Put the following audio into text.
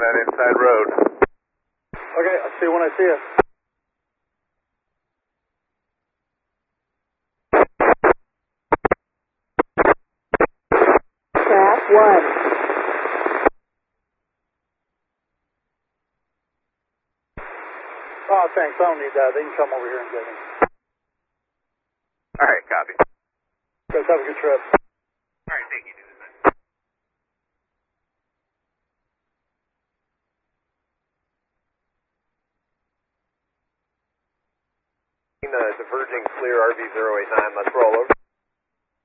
that inside road. Okay, I'll see you when I see you. Trap 1. Oh, thanks. I don't need that. They can come over here and get me. All right, copy. Guys, have a good trip. All right, thank you, dude. Diverging clear RV 089, let's roll over.